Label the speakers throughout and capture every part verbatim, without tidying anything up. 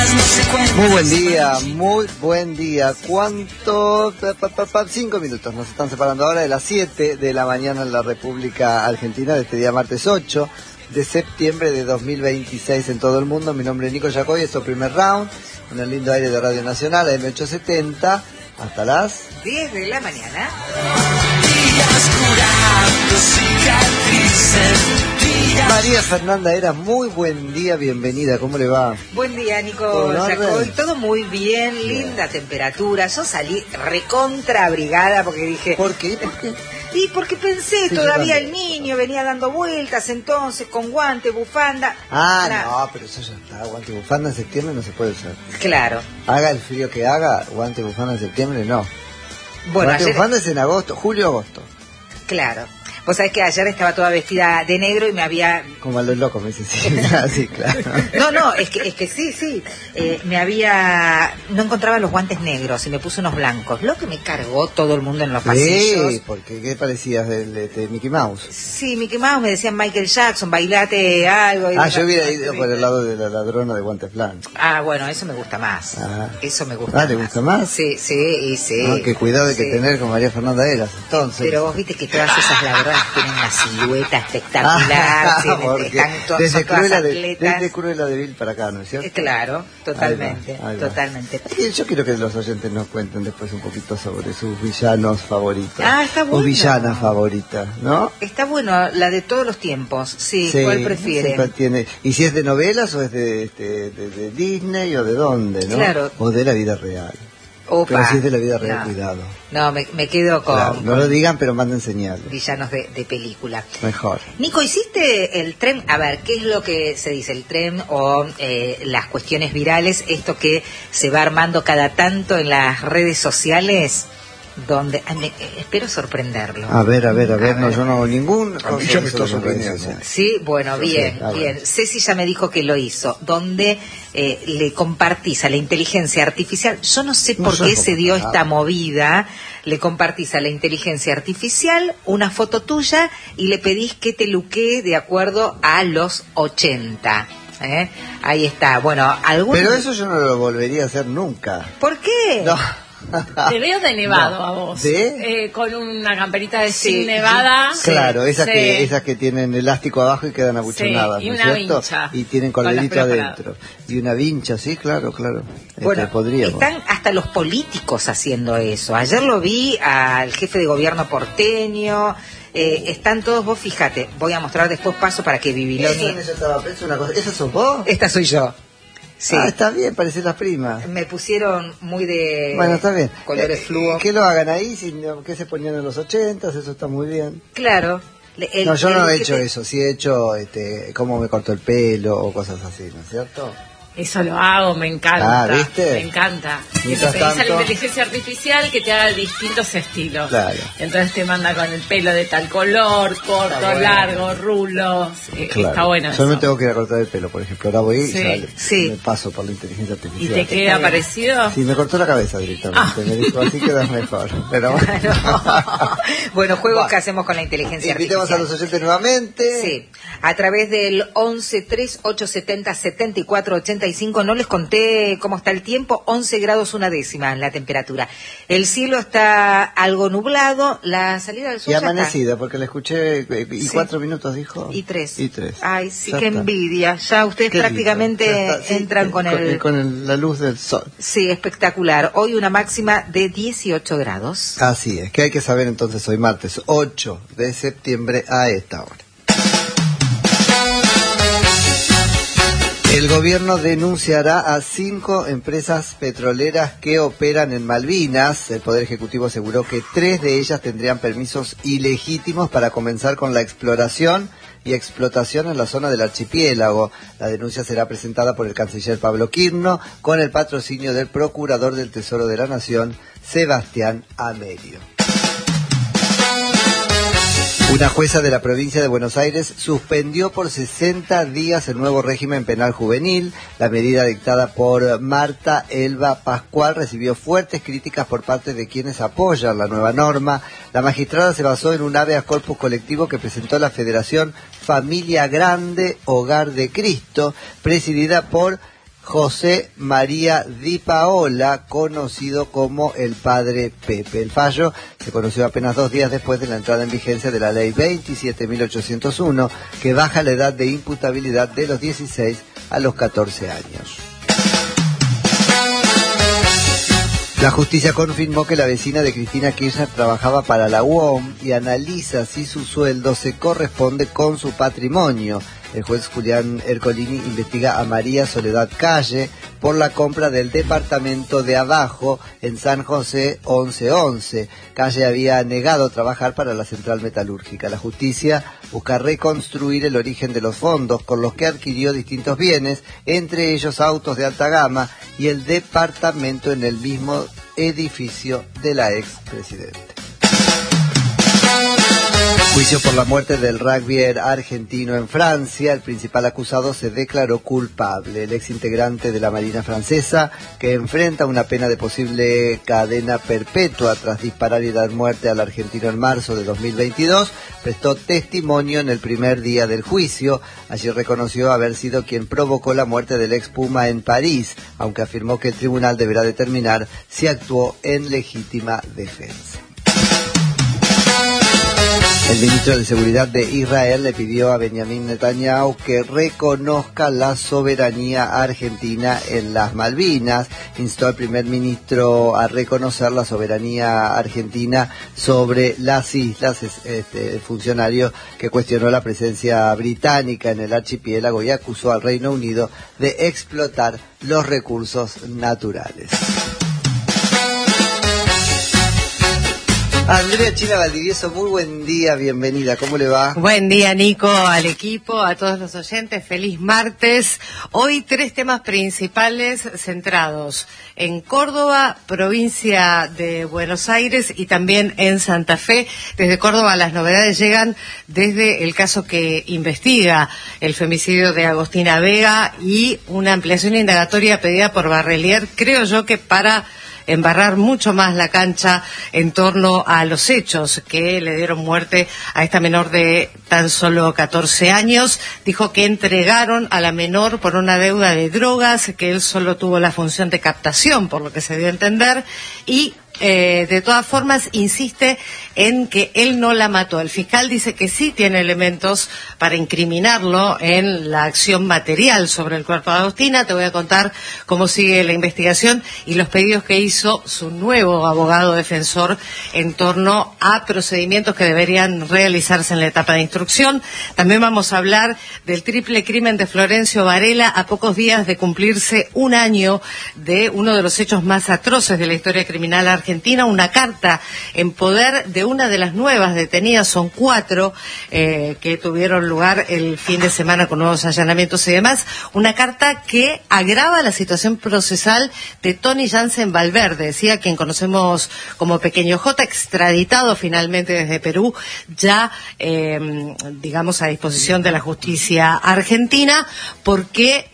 Speaker 1: Muy buen día, muy buen día. ¿Cuánto? Pa, pa, pa, cinco minutos nos están separando ahora de las siete de la mañana en la República Argentina de este día martes ocho de septiembre de dos mil veintiséis en todo el mundo. Mi nombre es Nico Yacoy, esto es Primer Round, en el lindo aire de Radio Nacional, M ochocientos setenta, hasta las
Speaker 2: diez de la mañana.
Speaker 1: María Fernanda Era, muy buen día, bienvenida, ¿cómo le va?
Speaker 2: Buen día, Nico Yacoy, todo muy bien, linda bien. Temperatura. Yo salí recontra abrigada porque dije...
Speaker 1: ¿Por qué? ¿Por qué?
Speaker 2: Y porque pensé, sí, todavía el niño venía dando vueltas entonces con guante, bufanda.
Speaker 1: Ah, nah. no, pero eso ya está, guante, bufanda en septiembre no se puede usar.
Speaker 2: Claro.
Speaker 1: Haga el frío que haga, guante, bufanda en septiembre no.
Speaker 2: Bueno,
Speaker 1: guante,
Speaker 2: ayer...
Speaker 1: bufanda es en agosto, julio, agosto.
Speaker 2: Claro. Vos sabés que ayer estaba toda vestida de negro y me había...
Speaker 1: Como a los locos, me dice, sí, sí, claro.
Speaker 2: No, no, es que, es que sí, sí. Eh, me había... No encontraba los guantes negros y me puse unos blancos. Lo que me cargó todo el mundo en los pasillos.
Speaker 1: Sí, porque ¿qué parecías de, de, de Mickey Mouse?
Speaker 2: Sí, Mickey Mouse, me decían Michael Jackson, bailate algo. Y
Speaker 1: ah, yo hubiera ido por el lado de la ladrona de guantes blancos.
Speaker 2: Ah, bueno, eso me gusta más. Ah. Eso me gusta
Speaker 1: ah,
Speaker 2: más.
Speaker 1: ¿le gusta más?
Speaker 2: Sí, sí, y sí.
Speaker 1: Ah, qué cuidado hay
Speaker 2: sí.
Speaker 1: que tener con María Fernanda Eras, entonces.
Speaker 2: Pero vos viste que todas esas ladronas tienen una silueta espectacular,
Speaker 1: ah,
Speaker 2: tienen, están to
Speaker 1: desde
Speaker 2: son todas
Speaker 1: Cruella
Speaker 2: atletas.
Speaker 1: De, desde Cruella de Vil para acá, ¿no es cierto?
Speaker 2: Claro, totalmente,
Speaker 1: ahí va, ahí va.
Speaker 2: totalmente.
Speaker 1: Y yo quiero que los oyentes nos cuenten después un poquito sobre sus villanos favoritos.
Speaker 2: Ah, está bueno.
Speaker 1: O villanas favoritas, ¿no?
Speaker 2: Está bueno, la de todos los tiempos, sí, sí ¿cuál prefiere?
Speaker 1: Tiene, y si es de novelas o es de, este, de, de Disney o de dónde, ¿no?
Speaker 2: Claro.
Speaker 1: O de la vida real.
Speaker 2: Opa,
Speaker 1: pero si es de la vida real,
Speaker 2: no.
Speaker 1: cuidado.
Speaker 2: No, me, me quedo con...
Speaker 1: Claro, no
Speaker 2: con
Speaker 1: lo digan, pero manden señales.
Speaker 2: Villanos de, de película.
Speaker 1: Mejor.
Speaker 2: Nico, ¿hiciste el tren? A ver, ¿qué es lo que se dice? El tren o eh, las cuestiones virales, esto que se va armando cada tanto en las redes sociales, donde... Ay, me, eh, espero sorprenderlo.
Speaker 1: A ver, a ver, a ver, a
Speaker 2: a
Speaker 1: no,
Speaker 2: ver.
Speaker 1: yo no hago ningún...
Speaker 3: A mí yo me estoy sorprendiendo.
Speaker 2: Sí, bueno, bien,
Speaker 1: sí,
Speaker 2: bien. Ceci ya me dijo que lo hizo, donde eh, le compartís a la inteligencia artificial, yo no sé por
Speaker 1: no
Speaker 2: qué
Speaker 1: sé
Speaker 2: se dio
Speaker 1: nada.
Speaker 2: esta movida, le compartís a la inteligencia artificial una foto tuya y le pedís que te luquee de acuerdo a los ochenta. ¿eh? Ahí está, bueno, algunos...
Speaker 1: Pero eso yo no lo volvería a hacer nunca.
Speaker 2: ¿Por qué?
Speaker 1: No.
Speaker 4: Te veo de nevado
Speaker 1: no.
Speaker 4: a vos.
Speaker 1: ¿De?
Speaker 4: Eh, con una camperita de
Speaker 2: Sí.
Speaker 4: sin nevada.
Speaker 1: Claro, esas
Speaker 4: Sí.
Speaker 1: que esas que tienen elástico abajo y quedan abuchonadas,
Speaker 4: Sí, y
Speaker 1: ¿no es
Speaker 4: una
Speaker 1: cierto?
Speaker 4: vincha.
Speaker 1: Y tienen
Speaker 4: Con las
Speaker 1: colorito
Speaker 4: pelas
Speaker 1: adentro. Y una vincha, sí, claro, claro.
Speaker 2: Bueno,
Speaker 1: este, podríamos.
Speaker 2: están hasta los políticos haciendo eso. Ayer lo vi al jefe de gobierno porteño. Eh, están todos, vos fíjate, voy a mostrar después paso para que Bibiloni...
Speaker 1: Eso, eso estaba pensando una cosa. ¿Esa sos vos?
Speaker 2: Esta soy yo. Sí.
Speaker 1: Ah, está bien, parecen las primas.
Speaker 2: Me pusieron muy de
Speaker 1: Bueno, está bien.
Speaker 2: colores
Speaker 1: Eh,
Speaker 2: fluo.
Speaker 1: Que lo hagan ahí, si, que se ponían en los ochentas, eso está muy bien.
Speaker 2: Claro. El,
Speaker 1: no, yo
Speaker 2: el,
Speaker 1: no he
Speaker 2: el
Speaker 1: hecho
Speaker 2: te...
Speaker 1: eso, sí he hecho este, cómo me cortó el pelo o cosas así, ¿no es cierto?
Speaker 4: Eso lo hago, me encanta.
Speaker 1: Ah, ¿viste?
Speaker 4: Me encanta. Que
Speaker 1: Mientras
Speaker 4: te pedís
Speaker 1: tanto...
Speaker 4: a la inteligencia artificial que te haga distintos estilos.
Speaker 1: Claro.
Speaker 4: Entonces te manda con el pelo de tal color, corto,
Speaker 2: bueno.
Speaker 4: largo, rulo. Sí,
Speaker 1: Claro.
Speaker 4: Está bueno
Speaker 1: Yo
Speaker 4: eso.
Speaker 1: me tengo que ir a cortar el pelo, por ejemplo. Ahora voy
Speaker 4: Sí,
Speaker 1: y sale,
Speaker 2: sí.
Speaker 1: me paso por la inteligencia
Speaker 4: ¿Y
Speaker 1: artificial.
Speaker 4: te queda parecido?
Speaker 1: Sí, me cortó la cabeza directamente.
Speaker 4: Ah.
Speaker 1: Me dijo, así quedas mejor. Pero bueno.
Speaker 2: Claro. Bueno, juegos
Speaker 1: Va.
Speaker 2: que hacemos con la inteligencia
Speaker 1: Invitemos
Speaker 2: artificial.
Speaker 1: a los oyentes nuevamente.
Speaker 2: Sí, a través del once tres ocho setenta setenta y cuatro ochenta y cinco. No les conté cómo está el tiempo, once grados una décima en la temperatura. El cielo está algo nublado, la salida del sol
Speaker 1: Y
Speaker 2: ya está.
Speaker 1: amanecida, porque la escuché, eh, y
Speaker 2: Sí.
Speaker 1: cuatro minutos dijo.
Speaker 2: Y tres.
Speaker 1: Y tres.
Speaker 2: Ay, sí,
Speaker 1: Ya
Speaker 2: qué
Speaker 1: está.
Speaker 2: envidia. Ya ustedes
Speaker 1: Qué
Speaker 2: prácticamente
Speaker 1: lindo. Ya está, sí,
Speaker 2: entran con
Speaker 1: con,
Speaker 2: el...
Speaker 1: con el- la luz del sol.
Speaker 2: Sí, espectacular. Hoy una máxima de dieciocho grados.
Speaker 1: Así es, que hay que saber entonces hoy martes ocho de septiembre a esta hora. El gobierno denunciará a cinco empresas petroleras que operan en Malvinas. El Poder Ejecutivo aseguró que tres de ellas tendrían permisos ilegítimos para comenzar con la exploración y explotación en la zona del archipiélago. La denuncia será presentada por el canciller Pablo Quirno con el patrocinio del Procurador del Tesoro de la Nación, Sebastián Amerio. Una jueza de la provincia de Buenos Aires suspendió por sesenta días el nuevo régimen penal juvenil. La medida dictada por Marta Elba Pascual recibió fuertes críticas por parte de quienes apoyan la nueva norma. La magistrada se basó en un habeas corpus colectivo que presentó la Federación Familia Grande Hogar de Cristo, presidida por José María Di Paola, conocido como el Padre Pepe. El fallo se conoció apenas dos días después de la entrada en vigencia de la ley veintisiete mil ochocientos uno, que baja la edad de imputabilidad de los dieciséis a los catorce años. La justicia confirmó que la vecina de Cristina Kirchner trabajaba para la U O M y analiza si su sueldo se corresponde con su patrimonio. El juez Julián Ercolini investiga a María Soledad Calle por la compra del departamento de abajo en San José once once. Calle había negado trabajar para la central metalúrgica. La justicia busca reconstruir el origen de los fondos con los que adquirió distintos bienes, entre ellos autos de alta gama y el departamento en el mismo edificio de la expresidenta. Juicio por la muerte del rugbyer argentino en Francia. El principal acusado se declaró culpable. El ex integrante de la Marina francesa, que enfrenta una pena de posible cadena perpetua tras disparar y dar muerte al argentino en marzo de dos mil veintidós, prestó testimonio en el primer día del juicio. Allí reconoció haber sido quien provocó la muerte del ex Puma en París, aunque afirmó que el tribunal deberá determinar si actuó en legítima defensa. El ministro de Seguridad de Israel le pidió a Benjamín Netanyahu que reconozca la soberanía argentina en las Malvinas. Instó al primer ministro a reconocer la soberanía argentina sobre las islas. Este funcionario que cuestionó la presencia británica en el archipiélago y acusó al Reino Unido de explotar los recursos naturales. Andrea China Valdivieso, muy buen día, bienvenida, ¿cómo le va?
Speaker 3: Buen día, Nico, al equipo, a todos los oyentes, feliz martes. Hoy tres temas principales centrados en Córdoba, provincia de Buenos Aires y también en Santa Fe. Desde Córdoba las novedades llegan desde el caso que investiga el femicidio de Agostina Vega y una ampliación indagatoria pedida por Barrelier, creo yo que para embarrar mucho más la cancha en torno a los hechos que le dieron muerte a esta menor de tan solo catorce años. Dijo que entregaron a la menor por una deuda de drogas, que él solo tuvo la función de captación, por lo que se dio a entender, y Eh, de todas formas insiste en que él no la mató. El fiscal dice que sí tiene elementos para incriminarlo en la acción material sobre el cuerpo de Agostina. Te voy a contar cómo sigue la investigación y los pedidos que hizo su nuevo abogado defensor en torno a procedimientos que deberían realizarse en la etapa de instrucción. También vamos a hablar del triple crimen de Florencio Varela a pocos días de cumplirse un año de uno de los hechos más atroces de la historia criminal argentina. Argentina, una carta en poder de una de las nuevas detenidas, son cuatro eh, que tuvieron lugar el fin de semana con nuevos allanamientos y demás, una carta que agrava la situación procesal de Tony Jansen Valverde, decía quien conocemos como Pequeño J, extraditado finalmente desde Perú, ya eh, digamos a disposición de la justicia argentina, porque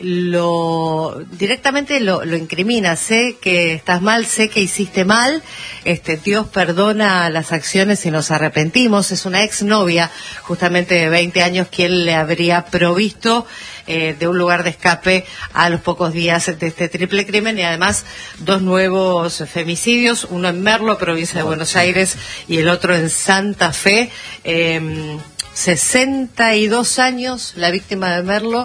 Speaker 3: lo directamente lo, lo incrimina. Sé que estás mal, sé que hiciste mal. Este, Dios perdona las acciones y nos arrepentimos. Es una exnovia, justamente de veinte años, quien le habría provisto eh, de un lugar de escape a los pocos días de este triple crimen, y además dos nuevos femicidios, uno en Merlo, provincia de Buenos Aires, y el otro en Santa Fe. Eh, sesenta y dos años la víctima de Merlo,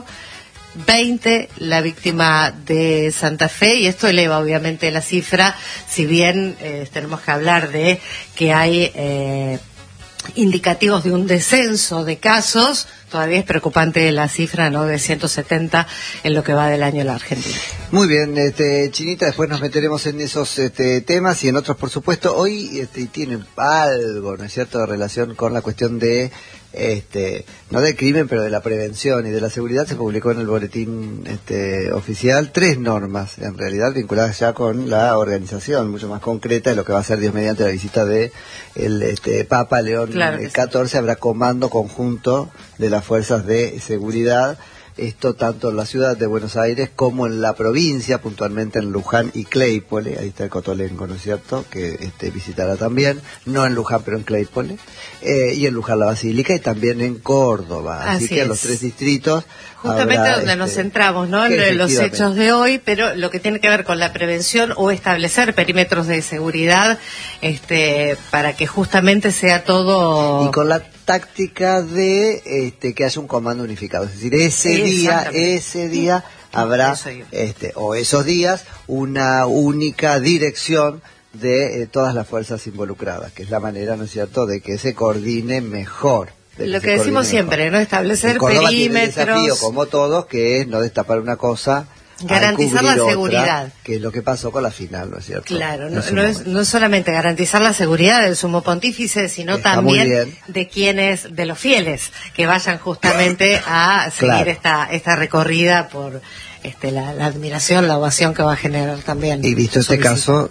Speaker 3: veinte la víctima de Santa Fe, y esto eleva obviamente la cifra, si bien eh, tenemos que hablar de que hay eh, indicativos de un descenso de casos. Todavía es preocupante la cifra, ¿no?, de ciento setenta en lo que va del año en la Argentina.
Speaker 1: Muy bien, este, Chinita, después nos meteremos en esos este, temas y en otros, por supuesto. Hoy este, tiene algo, ¿no es cierto?, de relación con la cuestión de, este, no del crimen, pero de la prevención y de la seguridad. Se publicó en el boletín este, oficial tres normas, en realidad vinculadas ya con la organización, mucho más concreta de lo que va a ser Dios mediante la visita de el este, Papa León
Speaker 3: claro
Speaker 1: catorce. Sí. Habrá comando conjunto de las fuerzas de seguridad esto tanto en la ciudad de Buenos Aires como en la provincia, puntualmente en Luján y Claypole. Ahí está el Cotolengo, ¿no es cierto?, que este, visitará también, no en Luján pero en Claypole, eh, y en Luján la Basílica, y también en Córdoba. Así, Así que en los tres distritos
Speaker 3: justamente
Speaker 1: habrá,
Speaker 3: donde
Speaker 1: este,
Speaker 3: nos centramos, ¿no?, en los hechos de hoy, pero lo que tiene que ver con la prevención o establecer perímetros de seguridad, este, para que justamente sea todo...
Speaker 1: Y con la táctica de este, que haya un comando unificado, es decir, ese día, ese día habrá, este, o esos días, una única dirección de eh, todas las fuerzas involucradas, que es la manera, ¿no es cierto?, de que se coordine mejor.
Speaker 3: Lo que, que decimos siempre, mejor. ¿no?, establecer
Speaker 1: perímetros.
Speaker 3: Tiene el
Speaker 1: desafío, como todos, que es no destapar una cosa,
Speaker 3: garantizar la seguridad,
Speaker 1: otra, que es lo que pasó con la final, ¿no es cierto?
Speaker 3: Claro, no, no, es, no es solamente garantizar la seguridad del sumo pontífice, sino Está también de quienes, de los fieles, que vayan justamente a seguir claro. esta esta recorrida por este la, la admiración, la ovación que va a generar también.
Speaker 1: Y visto este visita. caso,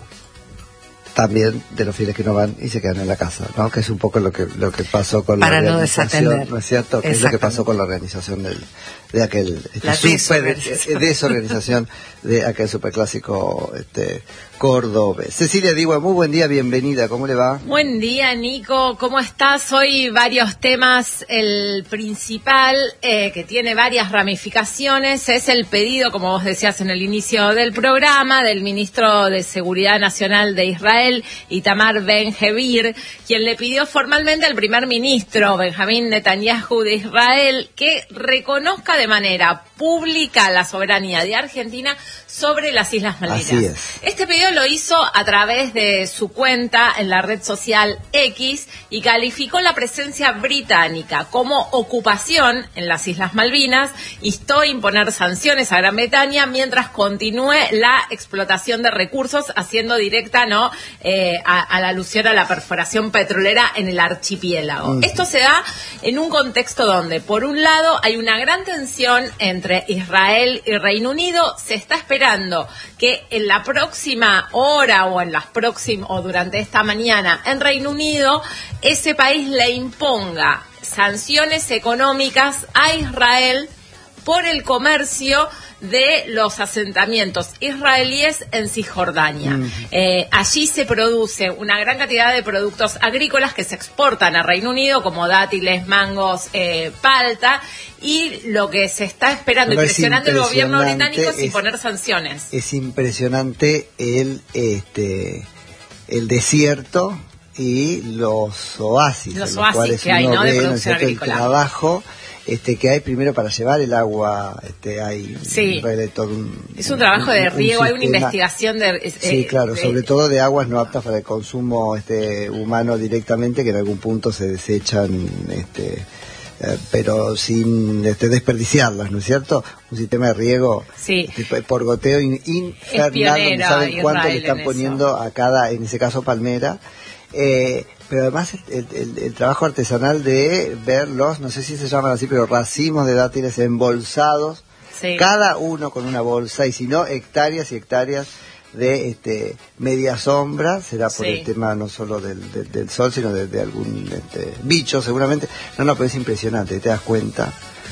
Speaker 1: también de los fieles que no van y se quedan en la casa, ¿no? Que es un poco lo que lo que pasó con
Speaker 3: Para
Speaker 1: la
Speaker 3: no
Speaker 1: organización, ¿no es cierto? Que es lo que pasó con la organización del de aquel este, super desorganización de aquel superclásico este Córdoba. Cecilia Digua, muy buen día, bienvenida, ¿cómo le va?
Speaker 4: Buen día, Nico, ¿cómo estás? Hoy varios temas, el principal, eh, que tiene varias ramificaciones, es el pedido, como vos decías en el inicio del programa, del ministro de Seguridad Nacional de Israel, Itamar Ben-Gvir, quien le pidió formalmente al primer ministro, Benjamín Netanyahu de Israel, que reconozca de manera pública la soberanía de Argentina sobre las Islas Malvinas.
Speaker 1: Así es.
Speaker 4: Este pedido lo hizo a través de su cuenta en la red social X y calificó la presencia británica como ocupación en las Islas Malvinas, instó a imponer sanciones a Gran Bretaña mientras continúe la explotación de recursos, haciendo directa no eh, a, a la alusión a la perforación petrolera en el archipiélago. Mm. Esto se da en un contexto donde, por un lado, hay una gran tensión entre Israel y Reino Unido. Se está esperando que en la próxima hora o en las próximas o durante esta mañana en Reino Unido ese país le imponga sanciones económicas a Israel por el comercio de los asentamientos israelíes en Cisjordania. Mm. Eh, allí se produce una gran cantidad de productos agrícolas que se exportan a Reino Unido, como dátiles, mangos, eh, palta, y lo que se está esperando y presionando el gobierno británico es imponer sanciones.
Speaker 1: Es impresionante el este el desierto y los oasis,
Speaker 4: los
Speaker 1: en los
Speaker 4: oasis
Speaker 1: cuales
Speaker 4: que hay,
Speaker 1: uno
Speaker 4: ¿no?,
Speaker 1: ve,
Speaker 4: de producción
Speaker 1: ¿no?,
Speaker 4: agrícola.
Speaker 1: El trabajo este que hay primero para llevar el agua, este hay
Speaker 4: sí.
Speaker 1: un, todo un,
Speaker 4: es un trabajo de riego,
Speaker 1: un
Speaker 4: hay una investigación de eh,
Speaker 1: sí, claro,
Speaker 4: de,
Speaker 1: sobre todo de aguas no aptas para el consumo este humano directamente, que en algún punto se desechan este eh, pero sin este, desperdiciarlas, ¿no es cierto? Un sistema de riego
Speaker 4: sí.
Speaker 1: este, por goteo in, infernal, no saben cuánto le están poniendo a cada, en ese caso palmera. Eh, pero además el, el, el trabajo artesanal de verlos, no sé si se llaman así, pero racimos de dátiles embolsados, sí. cada uno con una bolsa, y si no, hectáreas y hectáreas de este media sombra, será por sí. el tema no solo del, del, del sol, sino de, de algún este, bicho seguramente. No, no, pero es impresionante, te das cuenta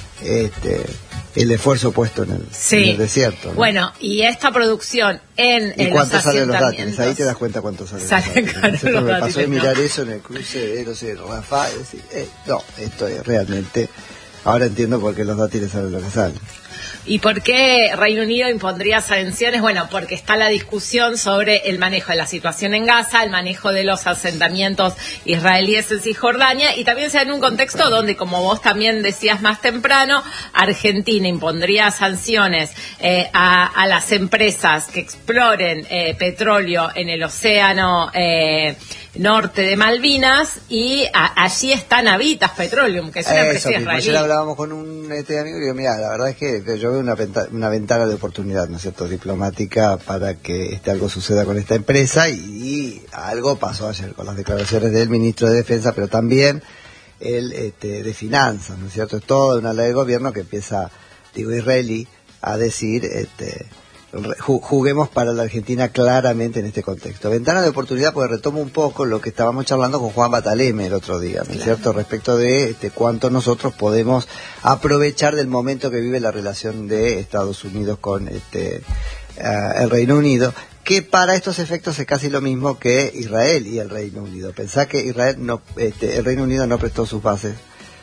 Speaker 1: este el esfuerzo puesto en el,
Speaker 4: sí.
Speaker 1: en el desierto, ¿no?
Speaker 4: Bueno, y esta producción en,
Speaker 1: ¿Y
Speaker 4: en
Speaker 1: cuánto
Speaker 4: los
Speaker 1: salen los dátiles? Ahí te das cuenta cuánto salen,
Speaker 4: salen
Speaker 1: los dátiles.
Speaker 4: Los
Speaker 1: me
Speaker 4: dátiles,
Speaker 1: pasó de mirar
Speaker 4: ¿no?
Speaker 1: eso en el cruce de, no sé, Rafa, y decir, eh, no, esto es realmente... Ahora entiendo por qué los dátiles salen lo que salen.
Speaker 4: ¿Y por qué Reino Unido impondría sanciones? Bueno, porque está la discusión sobre el manejo de la situación en Gaza, el manejo de los asentamientos israelíes en Cisjordania, y también se da en un contexto donde, como vos también decías más temprano, Argentina impondría sanciones eh, a, a las empresas que exploren eh, petróleo en el océano eh, norte de Malvinas, y a, allí está Navitas Petroleum, que es una empresa
Speaker 1: Eso,
Speaker 4: israelí.
Speaker 1: Ayer hablábamos con un este amigo y digo, mira, la verdad es que yo veo una, venta, una ventana de oportunidad, ¿no es cierto?, diplomática para que este algo suceda con esta empresa, y, y algo pasó ayer con las declaraciones del ministro de Defensa, pero también el este, de Finanzas, ¿no es cierto? Es toda una ley de gobierno que empieza, digo, israelí, a decir... este juguemos para la Argentina claramente en este contexto. Ventana de oportunidad, porque retomo un poco lo que estábamos charlando con Juan Bataleme el otro día, ¿no es claro. cierto? Respecto de este, cuánto nosotros podemos aprovechar del momento que vive la relación de Estados Unidos con este uh, el Reino Unido, que para estos efectos es casi lo mismo que Israel y el Reino Unido. Pensá que Israel no, este, el Reino Unido no prestó sus bases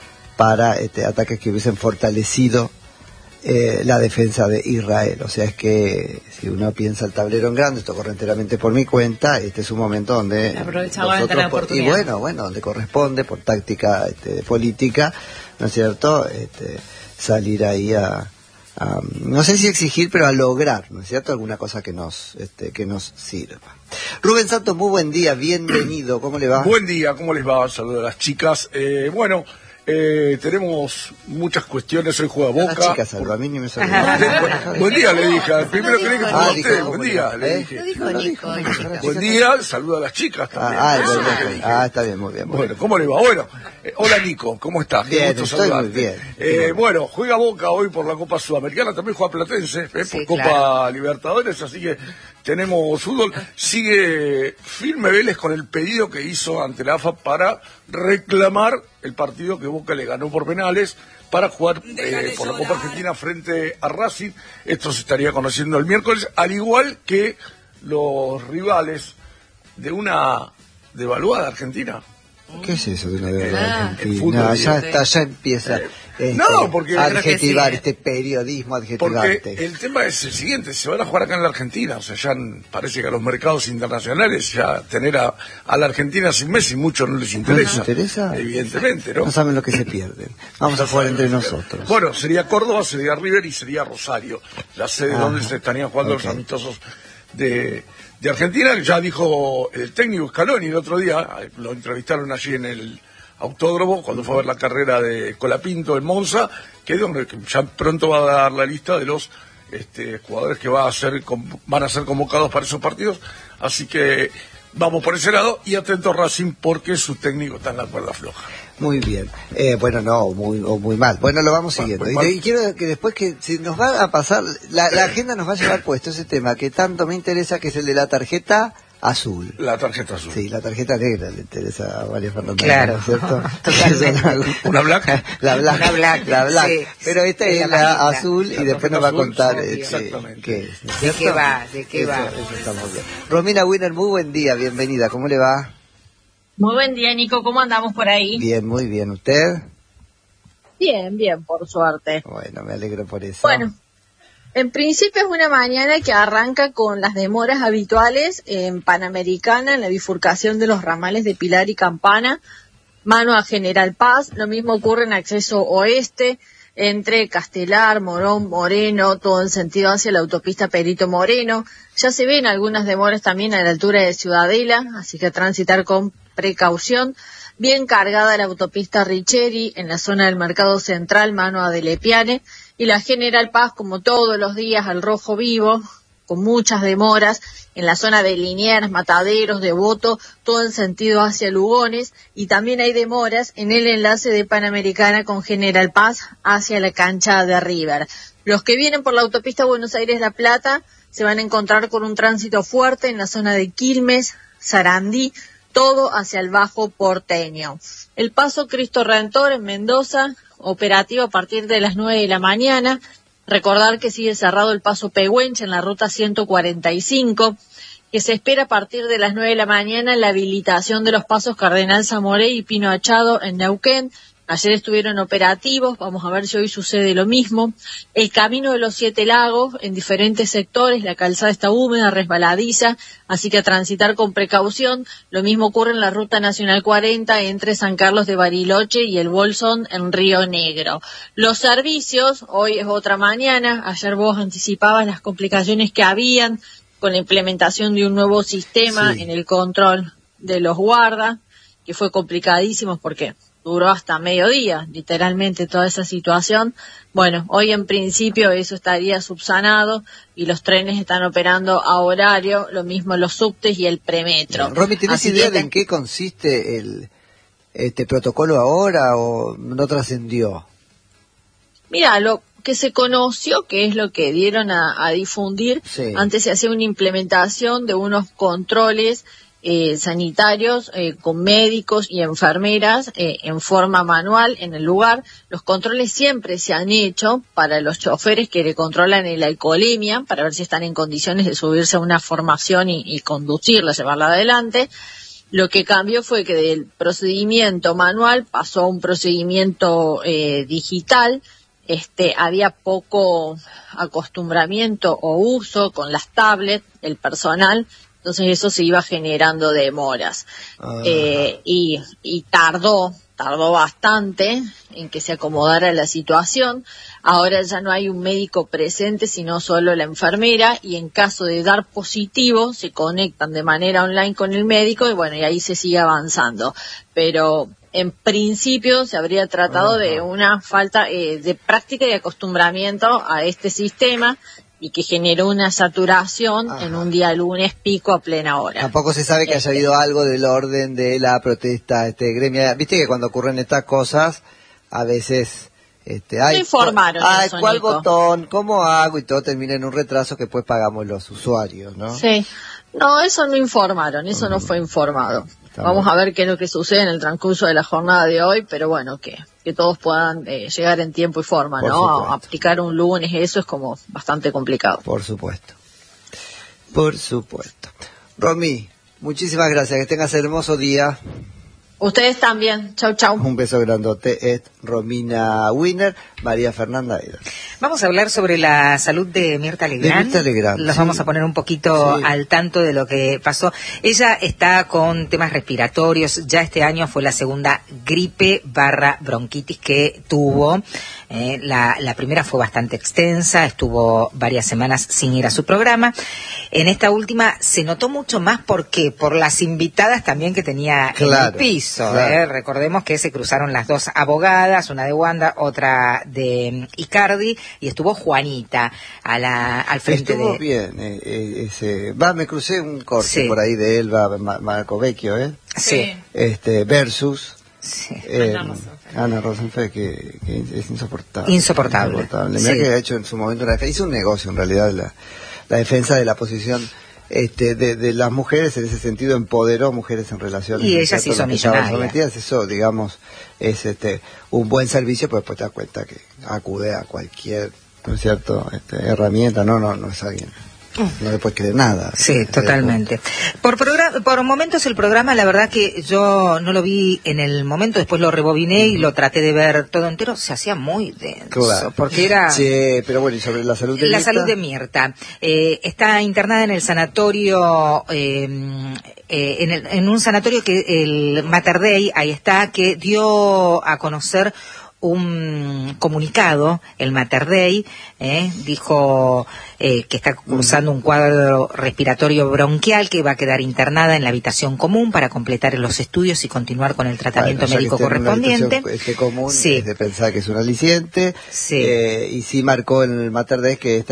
Speaker 1: para este, ataques que hubiesen fortalecido Eh, la defensa de Israel. O sea, es que si uno piensa el tablero en grande, esto corre enteramente por mi cuenta, este es un momento donde nosotros, por, y bueno, bueno, donde corresponde por táctica este, política, ¿no es cierto? Este, salir ahí a, a, no sé si exigir, pero a lograr, ¿no es cierto? Alguna cosa que nos, este, que nos sirva. Rubén Santos, muy buen día, bienvenido, ¿cómo le va?
Speaker 5: Buen día, ¿cómo les va? Saludos a las chicas. Eh, bueno, Eh, tenemos muchas cuestiones, hoy juega Boca.
Speaker 1: Las chicas, salvo, a mí ni me saludó.
Speaker 5: Buen, buen día, le dije. Primero creí que fue usted. Buen día, le dije.
Speaker 3: Lo dijo Nico.
Speaker 5: Buen día, saluda a las chicas también.
Speaker 1: Ah, ah, bueno, ah está bien, muy bien. Muy
Speaker 5: bueno,
Speaker 1: bien.
Speaker 5: ¿cómo le va? Bueno, eh, hola Nico, ¿cómo estás?
Speaker 1: Bien,
Speaker 5: Qué gusto
Speaker 1: estoy
Speaker 5: saludarte.
Speaker 1: muy bien.
Speaker 5: Eh, bueno, juega Boca hoy por la Copa Sudamericana, también juega Platense, eh,
Speaker 2: Sí,
Speaker 5: por Copa
Speaker 2: claro.
Speaker 5: Libertadores, así que tenemos fútbol. Sigue firme Vélez con el pedido que hizo ante la A F A para reclamar el partido que Boca le ganó por penales para jugar eh, por la Copa Argentina frente a Racing. Esto se estaría conociendo el miércoles, al igual que los rivales de una devaluada Argentina.
Speaker 1: ¿Qué es eso de una devaluada
Speaker 5: Ah,
Speaker 1: argentina?
Speaker 5: el fútbol,
Speaker 1: No, ya
Speaker 5: sí.
Speaker 1: está, ya empieza
Speaker 5: Eh,
Speaker 1: este,
Speaker 5: no, porque-
Speaker 1: adjetivar,
Speaker 3: sí, eh.
Speaker 1: este periodismo adjetivante.
Speaker 5: Porque el tema es el siguiente, se van a jugar acá en la Argentina, o sea, ya parece que a los mercados internacionales ya tener a, a la Argentina sin Messi mucho no les interesa.
Speaker 1: ¿No les interesa?
Speaker 5: Evidentemente, ¿no?
Speaker 1: No saben lo que se pierden. Vamos a jugar entre nosotros.
Speaker 5: Bueno, sería Córdoba, sería River y sería Rosario, la sede
Speaker 1: Ajá.
Speaker 5: donde se estarían jugando
Speaker 1: Ok.
Speaker 5: los amistosos de, de Argentina. Ya dijo el técnico Scaloni el otro día, lo entrevistaron allí en el autódromo cuando fue a ver la carrera de Colapinto en Monza, que es donde ya pronto va a dar la lista de los este, jugadores que va a ser, van a ser convocados para esos partidos. Así que vamos por ese lado y atento Racing porque su técnico está en la cuerda floja.
Speaker 1: Muy bien. Eh, bueno, no, muy, o muy mal. Bueno, lo vamos siguiendo.
Speaker 5: Muy
Speaker 1: Y,
Speaker 5: mal.
Speaker 1: y quiero que después que si nos va a pasar, la, la agenda nos va a llevar puesto ese tema que tanto me interesa, que es el de la tarjeta azul.
Speaker 5: La tarjeta azul.
Speaker 1: Sí, la tarjeta negra le interesa a María Fernanda.
Speaker 2: Claro.
Speaker 1: ¿No es cierto?
Speaker 2: Totalmente.
Speaker 5: ¿Una black?
Speaker 1: La black.
Speaker 2: Una black,
Speaker 1: La black.
Speaker 2: sí.
Speaker 1: Pero esta
Speaker 2: Es
Speaker 1: es
Speaker 2: la
Speaker 1: la,
Speaker 2: bajita.
Speaker 1: azul
Speaker 5: La
Speaker 1: y después
Speaker 5: tarjeta
Speaker 1: nos va a
Speaker 5: azul,
Speaker 1: contar
Speaker 5: sí,
Speaker 1: este,
Speaker 5: exactamente.
Speaker 1: qué es. ¿no es
Speaker 2: ¿De
Speaker 1: cierto?
Speaker 2: qué va? ¿De qué
Speaker 1: Eso-
Speaker 2: va?
Speaker 1: Eso está muy bien. Romina Wiener, muy buen día, bienvenida. ¿Cómo le va?
Speaker 6: Muy buen día, Nico. ¿Cómo andamos por ahí?
Speaker 1: Bien, muy bien. ¿Usted?
Speaker 6: Bien, bien, por suerte.
Speaker 1: Bueno, me alegro por eso.
Speaker 6: Bueno, en principio es una mañana que arranca con las demoras habituales en Panamericana, en la bifurcación de los ramales de Pilar y Campana, mano a General Paz. Lo mismo ocurre en acceso oeste, entre Castelar, Morón, Moreno, todo en sentido hacia la autopista Perito Moreno. Ya se ven algunas demoras también a la altura de Ciudadela, así que transitar con precaución. Bien cargada la autopista Richeri en la zona del Mercado Central, mano a Delepiane, y la General Paz, como todos los días, al rojo vivo, con muchas demoras en la zona de Liniers, Mataderos, Devoto, todo en sentido hacia Lugones, y también hay demoras en el enlace de Panamericana con General Paz hacia la cancha de River. Los que vienen por la autopista Buenos Aires-La Plata se van a encontrar con un tránsito fuerte en la zona de Quilmes, Sarandí, todo hacia el Bajo Porteño. El paso Cristo Redentor en Mendoza, operativo a partir de las nueve de la mañana. Recordar que sigue cerrado el paso Pehuenche en la ruta ciento cuarenta y cinco, que se espera a partir de las nueve de la mañana la habilitación de los pasos Cardenal Zamoré y Pino Achado en Neuquén. Ayer estuvieron operativos, vamos a ver si hoy sucede lo mismo. El camino de los Siete Lagos en diferentes sectores, la calzada está húmeda, resbaladiza, así que a transitar con precaución. Lo mismo ocurre en la Ruta Nacional cuarenta entre San Carlos de Bariloche y el Bolsón en Río Negro. Los servicios, hoy es otra mañana, ayer vos anticipabas las complicaciones que habían con la implementación de un nuevo sistema
Speaker 1: Sí.
Speaker 6: en el control de los guardas, que fue complicadísimo porque duró hasta mediodía, literalmente, toda esa situación. Bueno, hoy en principio eso estaría subsanado y los trenes están operando a horario, lo mismo los subtes y el premetro.
Speaker 1: Romy, ¿tienes
Speaker 6: Así
Speaker 1: idea
Speaker 6: que
Speaker 1: de en qué consiste el este protocolo ahora o no trascendió?
Speaker 6: Mira, lo, que se conoció, que es lo que dieron a, a difundir,
Speaker 1: sí.
Speaker 6: Antes se hacía una implementación de unos controles eh, sanitarios eh, con médicos y enfermeras eh, en forma manual en el lugar. Los controles siempre se han hecho para los choferes que le controlan la alcoholemia, para ver si están en condiciones de subirse a una formación y, y conducirla, llevarla adelante. Lo que cambió fue que del procedimiento manual pasó a un procedimiento eh, digital. Este, había poco acostumbramiento o uso con las tablets, el personal, entonces eso se iba generando demoras.
Speaker 1: Ah.
Speaker 6: Eh, y, y tardó, tardó bastante en que se acomodara la situación. Ahora ya no hay un médico presente, sino solo la enfermera, y en caso de dar positivo se conectan de manera online con el médico y bueno, y ahí se sigue avanzando. Pero en principio se habría tratado
Speaker 1: Ajá.
Speaker 6: de una falta eh, de práctica y acostumbramiento a este sistema, y que generó una saturación
Speaker 1: Ajá.
Speaker 6: en un día lunes pico a plena hora.
Speaker 1: Tampoco se sabe que haya habido algo del orden de la protesta este gremia. Viste que cuando ocurren estas cosas, a veces... Este, ay,
Speaker 6: No informaron
Speaker 1: ay,
Speaker 6: eso,
Speaker 1: ¿cuál
Speaker 6: Nico?
Speaker 1: botón? ¿Cómo hago? Y todo termina en un retraso que después pagamos los usuarios, ¿no?
Speaker 6: Sí. No, eso no informaron, eso no fue informado.
Speaker 1: Está
Speaker 6: Vamos
Speaker 1: bueno.
Speaker 6: a ver qué es lo que sucede en el transcurso de la jornada de hoy, pero bueno, que, que todos puedan eh, llegar en tiempo y forma,
Speaker 1: Por
Speaker 6: ¿no?
Speaker 1: supuesto.
Speaker 6: A, aplicar un lunes, eso es como bastante complicado.
Speaker 1: Por supuesto. Por supuesto. Romy, muchísimas gracias. Que tengas hermoso día.
Speaker 6: Ustedes también. Chau, chau.
Speaker 1: Un beso grandote. Es Romina Wiener, María Fernanda Eder.
Speaker 2: Vamos a hablar sobre la salud de Mirta Legrand.
Speaker 1: De Mirta Legrand,
Speaker 2: Los
Speaker 1: sí.
Speaker 2: vamos a poner un poquito
Speaker 1: Sí.
Speaker 2: al tanto de lo que pasó. Ella está con temas respiratorios. Ya este año fue la segunda gripe barra bronquitis que tuvo. Eh, la, la primera fue bastante extensa, estuvo varias semanas sin ir a su programa. En esta última se notó mucho más porque por las invitadas también que tenía en
Speaker 1: Claro,
Speaker 2: el piso.
Speaker 1: claro.
Speaker 2: Eh. Recordemos que se cruzaron las dos abogadas, una de Wanda, otra de Icardi, y estuvo Juanita a la, al frente
Speaker 1: Estuvo
Speaker 2: de...
Speaker 1: bien. Eh, eh, ese, va, me crucé un corte
Speaker 2: Sí.
Speaker 1: por ahí de Elba Ma- Marco Vecchio, ¿eh?
Speaker 2: Sí.
Speaker 1: Este, versus...
Speaker 2: Sí.
Speaker 1: Eh,
Speaker 4: Ana Rosenfeld.
Speaker 1: Ana Rosenfeld, que, que es insoportable.
Speaker 2: Insoportable.
Speaker 1: Insoportable.
Speaker 2: Sí.
Speaker 1: Mira que ha hecho en su momento una defensa, hizo un negocio en realidad, la, la defensa de la posición este, de, de las mujeres, en ese sentido empoderó mujeres en relaciones.
Speaker 2: Y
Speaker 1: ¿no es
Speaker 2: ellas
Speaker 1: cierto?
Speaker 2: hizo
Speaker 1: Las que estaban
Speaker 2: millonaria.
Speaker 1: sometidas, eso, digamos, es este un buen servicio, pero después te das cuenta que acude a cualquier, ¿no es cierto?, este, herramienta, no, no, no es alguien. No le puedes creer nada.
Speaker 2: Sí,
Speaker 1: Ese es el
Speaker 2: totalmente. Por programa, por momentos el programa, la verdad que yo no lo vi en el momento, después lo rebobiné y lo traté de ver todo entero, se hacía muy denso,
Speaker 1: Claro.
Speaker 2: porque era...
Speaker 1: Sí, pero bueno, y sobre la salud de
Speaker 2: La
Speaker 1: Mirta?
Speaker 2: salud de Mirta. Eh, está internada en el sanatorio, eh, eh, en, el- en un sanatorio que el Mater Dei, ahí está, que dio a conocer un comunicado, el Mater Dei, eh, dijo eh, que está cursando un cuadro respiratorio bronquial, que va a quedar internada en la habitación común para completar los estudios y continuar con el tratamiento
Speaker 1: Bueno, ya
Speaker 2: médico
Speaker 1: que esté en una
Speaker 2: correspondiente.
Speaker 1: habitación, este común
Speaker 2: Sí.
Speaker 1: es de pensar que es un aliciente.
Speaker 2: Sí.
Speaker 1: Eh, y sí marcó en el Mater Dei que esta